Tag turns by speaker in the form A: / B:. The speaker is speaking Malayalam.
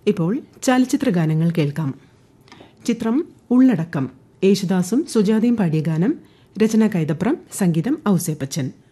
A: ഇപ്പോൾ ചലച്ചിത്ര ഗാനങ്ങൾ കേൾക്കാം. ചിത്രം ഉള്ളടക്കം. യേശുദാസും സുജാതയും പാടിയ ഗാനം. രചന കൈതപ്രം, സംഗീതം ഔസേപ്പച്ചൻ.